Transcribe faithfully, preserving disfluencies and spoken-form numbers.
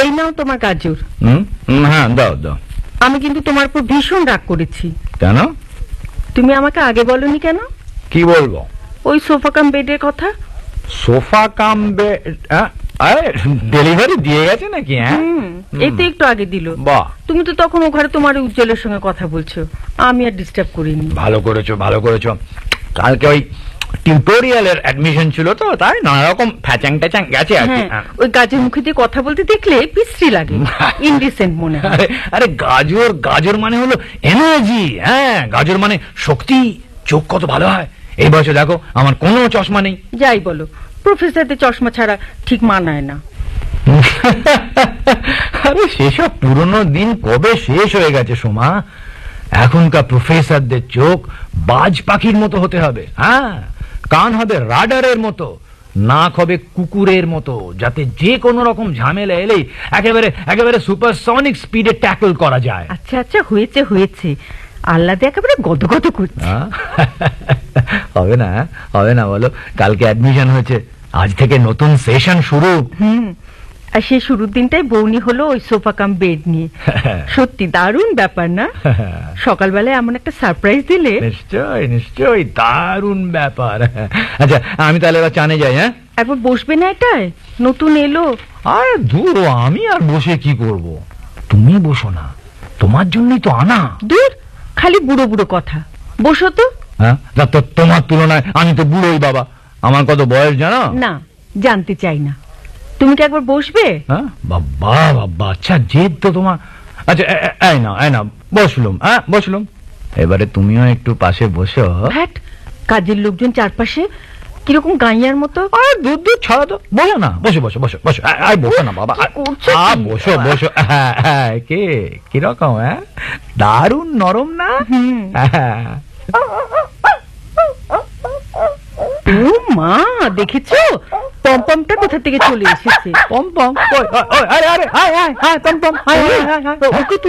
এই নাও তোমার গাজর। হুম, হ্যাঁ দাও দাও। আমি কিন্তু তোমার উপর ভীষণ রাগ করেছি। কেন? তুমি আমাকে আগে বলনি কেন? কি বলবো? ওই সোফা কাম বেডের কথা। Sofa cum bed? আরে ডেলিভারি দিয়ে গেছে নাকি? হ্যাঁ, এই তো একটু আগে দিল। বাহ, তুমি তো তখন ও ঘরে তোমার উজ্জ্বলের সঙ্গে কথা বলছো, আমি আর ডিস্টার্ব করিনি। ভালো করেছো ভালো করেছো। কালকে ওই টিউটোরিয়ালের অ্যাডমিশন ছিল তো, তাই নানা রকম ফ্যাচাং ট্যাচাং গেছে আর কি। ওই গাজর মুখে দিয়ে কথা বলতে দেখলে বিশ্রী লাগে, ইনডিসেন্ট মনে হয়। আরে আরে গাজর গাজর মানে হলো এনার্জি। হ্যাঁ, গাজর মানে শক্তি। চোখ কত ভালো হয়। এই বয়সে দেখো আমার কোনো চশমা নেই। যাই বলো, প্রফেসরদের চশমা ছাড়া ঠিক মানায় না। আরে সেসব পুরনো দিন কবে শেষ হয়ে গেছে সোমা। এখনকার প্রফেসরদের চোখ বাজ পাখির মতো হতে হবে। হ্যাঁ, কান হবে রাডারের মতো, নাক হবে কুকুরের মতো, যাতে যে কোনো রকম ঝামেলা এলেই একেবারে একেবারে সুপারসনিক স্পিডে ট্যাকল করা যায়। আচ্ছা আচ্ছা, হয়েছে হয়েছে, আল্লাদে একেবারে গদগদ করছে। হবে না হবে না বলো? কালকে অ্যাডমিশন হয়েছে, আজ থেকে নতুন সেশন শুরু। হুম, আর সেই শুরুর দিনটাই বউনি হলো ওই সোফা কাম বেড নিয়ে। সত্যি দারুণ ব্যাপার না? সকালবেলায় এমন একটা সারপ্রাইজ দিলে। নিশ্চয় নিশ্চয়, দারুণ ব্যাপার। আচ্ছা, আমি তাহলে এবার চানে যাই। হ্যাঁ, একবার বসবে না এটায়? নতুন এলো। আরে দূর, আমি আর বসে কি করব? তুমি বসো না, তোমার জন্যই তো আনা। দূর, খালি বুড়ো বুড়ো কথা। বসো তো। হ্যাঁ, তোমার তুলনায় আমি তো বুড়োই বাবা। আমার কত বয়স জানো? না, জানতে চাই না। তুমি কি একবার বসবে? হ্যাঁ বাবা বাবা, আচ্ছা জেদ তো তোমার। আচ্ছা এই না এই না, বসলুম। হ্যাঁ বসলুম, এবারে তুমিও একটু পাশে বসো। হ্যাট, কাজের লোকজন চারপাশে, কিরকম গাইয়ার মতো। আর দূর দূর ছাড়া তো, বসো না, বসো বসো বসো বসো। আয় বসো না বাবা, বসো বসো। কে কিরকম? হ্যাঁ, দারুণ নরম না? ও মা, দেখেছো পমপমটা কোথা থেকে চলে এসেছে? পমপম? আরে আরে আয় আয় আয় পমপম, আয় আয় আয়। ওকে